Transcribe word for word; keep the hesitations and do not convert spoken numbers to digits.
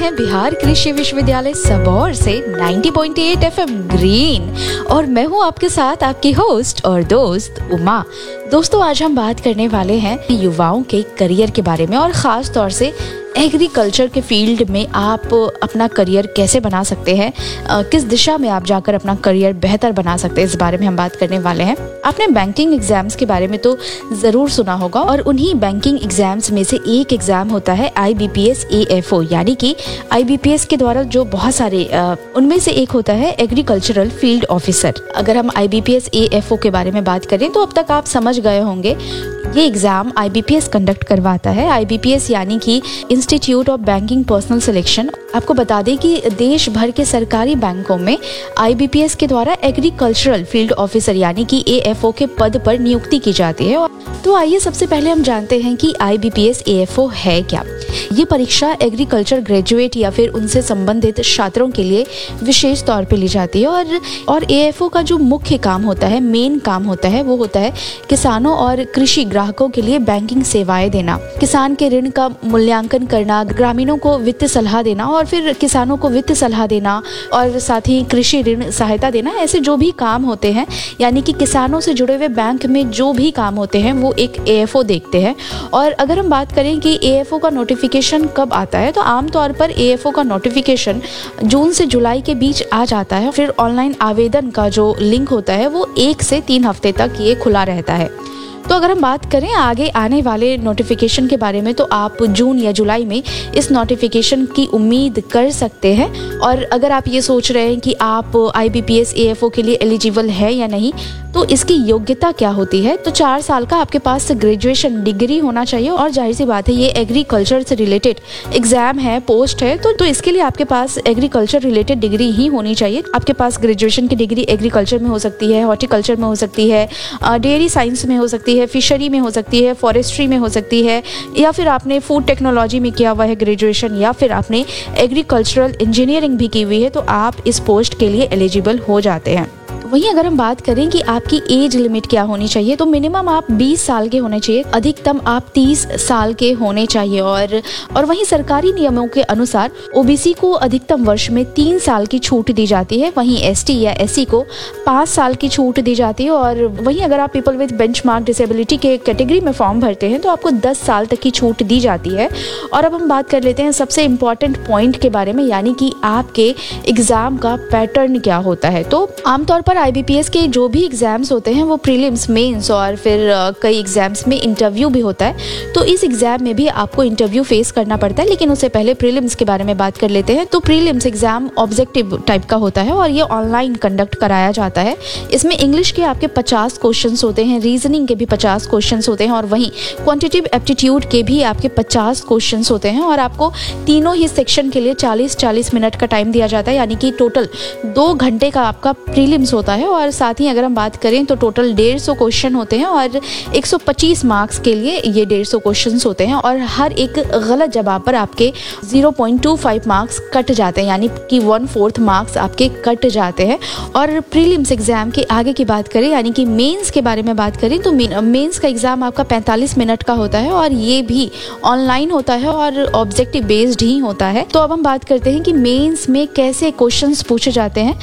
हैं बिहार कृषि विश्वविद्यालय सबौर से नब्बे पॉइंट आठ एफएम ग्रीन और मैं हूं आपके साथ आपकी होस्ट और दोस्त उमा। दोस्तों, आज हम बात करने वाले हैं युवाओं के करियर के बारे में और ख़ास तौर से एग्रीकल्चर के फील्ड में आप अपना करियर कैसे बना सकते हैं, किस दिशा में आप जाकर अपना करियर बेहतर बना सकते हैं, इस बारे में हम बात करने वाले हैं। आपने बैंकिंग एग्जाम्स के बारे में तो ज़रूर सुना होगा और उन्हीं बैंकिंग एग्जाम्स में से एक एग्ज़ाम होता है आई B P S A F O, यानी कि आई बी पी एस के द्वारा जो बहुत सारे उनमें से एक होता है एग्रीकल्चरल फील्ड ऑफिसर। अगर हम आई B P S A F O के बारे में बात करें तो अब तक आप समझ गए होंगे ये एग्ज़ाम आई बी पी एस कंडक्ट करवाता है। आई बी पी एस यानी कि institute of banking personal selection. आपको बता दें कि देश भर के सरकारी बैंकों में आई बी पी एस के द्वारा एग्रीकल्चरल फील्ड ऑफिसर यानी कि ए एफ ओ के पद पर नियुक्ति की जाती है। तो आइए सबसे पहले हम जानते हैं कि आई B P S A F O है क्या। ये परीक्षा एग्रीकल्चर ग्रेजुएट या फिर उनसे संबंधित छात्रों के लिए विशेष तौर पे ली जाती है और और ए एफ ओ का जो मुख्य काम होता है, मेन काम होता है, वो होता है किसानों और कृषि ग्राहकों के लिए बैंकिंग सेवाएं देना, किसान के ऋण का मूल्यांकन करना, ग्रामीणों को वित्तीय सलाह देना और फिर किसानों को वित्तीय सलाह देना और साथ ही कृषि ऋण सहायता देना। ऐसे जो भी काम होते हैं यानी कि किसानों से जुड़े हुए बैंक में जो भी काम होते हैं वो एक ए एफ ओ देखते हैं। और अगर हम बात करें कि ए एफ ओ का नोटिफिकेशन कब आता है, तो आमतौर पर ए एफ ओ का नोटिफिकेशन जून से जुलाई के बीच आ जाता है। फिर ऑनलाइन आवेदन का जो लिंक होता है वो एक से तीन हफ्ते तक ये खुला रहता है। तो अगर हम बात करें आगे आने वाले नोटिफिकेशन के बारे में, तो आप जून या जुलाई में इस नोटिफिकेशन की उम्मीद कर सकते हैं। और अगर आप ये सोच रहे हैं कि आप आई B P S A F O के लिए एलिजिबल है या नहीं, तो इसकी योग्यता क्या होती है, तो चार साल का आपके पास ग्रेजुएशन डिग्री होना चाहिए। और जाहिर सी बात है ये एग्रीकल्चर से रिलेटेड एग्जाम है, पोस्ट है, तो तो इसके लिए आपके पास एग्रीकल्चर रिलेटेड डिग्री ही होनी चाहिए। आपके पास ग्रेजुएशन की डिग्री एग्रीकल्चर में हो सकती है, हॉर्टिकल्चर में हो सकती है, डेयरी साइंस में हो सकती है, फिशरी में हो सकती है, फॉरेस्ट्री में हो सकती है, या फिर आपने फूड टेक्नोलॉजी में किया हुआ है ग्रेजुएशन, या फिर आपने एग्रीकल्चरल इंजीनियरिंग भी की हुई है, तो आप इस पोस्ट के लिए एलिजिबल हो जाते हैं। वहीं अगर हम बात करें कि आपकी एज लिमिट क्या होनी चाहिए, तो मिनिमम आप बीस साल के होने चाहिए, अधिकतम आप तीस साल के होने चाहिए। और और वहीं सरकारी नियमों के अनुसार ओ बी सी को अधिकतम वर्ष में तीन साल की छूट दी जाती है, वहीं एस टी या एस सी को पाँच साल की छूट दी जाती है। और वहीं अगर आप पीपल विद बेंचमार्क डिसेबिलिटी के कैटेगरी में फॉर्म भरते हैं तो आपको दस साल तक की छूट दी जाती है। और अब हम बात कर लेते हैं सबसे इम्पॉर्टेंट पॉइंट के बारे में, यानी कि आपके एग्जाम का पैटर्न क्या होता है। तो आमतौर पर आई बी पी एस के जो भी एग्जाम्स होते हैं वो प्रीलिम्स, मेंस और फिर कई एग्जाम्स में इंटरव्यू भी होता है। तो इस एग्जाम में भी आपको इंटरव्यू फेस करना पड़ता है, लेकिन उससे पहले प्रीलिम्स के बारे में बात कर लेते हैं। तो प्रीलिम्स एग्जाम ऑब्जेक्टिव टाइप का होता है और ये ऑनलाइन कंडक्ट कराया जाता है। इसमें इंग्लिश के आपके पचास क्वेश्चंस होते हैं, रीजनिंग के भी पचास क्वेश्चंस होते हैं और वहीं क्वांटिटेटिव एप्टीट्यूड के भी आपके पचास क्वेश्चंस होते हैं। और आपको तीनों ही सेक्शन के लिए चालीस चालीस मिनट का टाइम दिया जाता है, यानी कि टोटल दो घंटे का आपका प्रीलिम्स होता है। और साथ ही अगर हम बात करें तो टोटल डेढ़ सौ क्वेश्चन होते हैं और एक सौ पच्चीस मार्क्स के लिए ये डेढ़ सौ क्वेश्चंस होते हैं। और हर एक गलत जवाब पर आपके zero point two five marks cut जाते हैं, यानी कि वन फोर्थ मार्क्स आपके कट जाते हैं। और प्रीलिम्स एग्जाम के आगे की बात करें, यानी कि मेंस के बारे में बात करें, तो मेंस का एग्जाम आपका पैंतालीस मिनट का होता है और ये भी ऑनलाइन होता है और ऑब्जेक्टिव बेस्ड ही होता है। तो अब हम बात करते हैं कि मेंस में कैसे क्वेश्चंस पूछे जाते हैं।